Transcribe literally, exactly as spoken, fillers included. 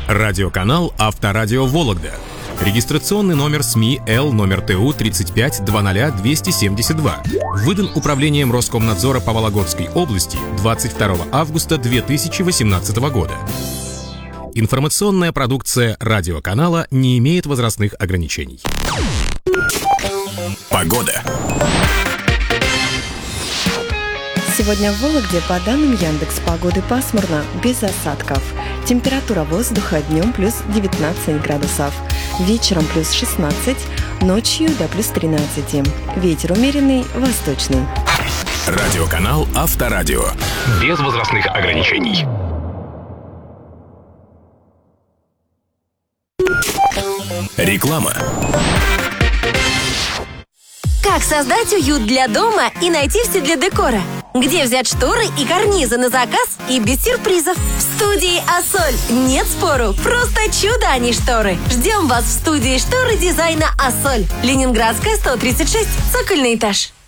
Радиоканал «Авторадио Вологда». Регистрационный номер СМИ Л номер ТУ тридцать пять двадцать двести семьдесят два. Выдан Управлением Роскомнадзора по Вологодской области двадцать второго августа две тысячи восемнадцатого года. Информационная продукция радиоканала не имеет возрастных ограничений. Погода. Сегодня в Вологде по данным Яндекс.Погоды пасмурно, без осадков. Температура воздуха днем плюс девятнадцать градусов, вечером плюс шестнадцать, ночью до плюс тринадцать. Ветер умеренный, восточный. Радиоканал «Авторадио». Без возрастных ограничений. Реклама. Как создать уют для дома и найти все для декора? Где взять шторы и карнизы на заказ и без сюрпризов? В студии «Ассоль». Нет спору, просто чудо, а не шторы. Ждем вас в студии шторы дизайна «Ассоль». Ленинградская, сто тридцать шесть, цокольный этаж.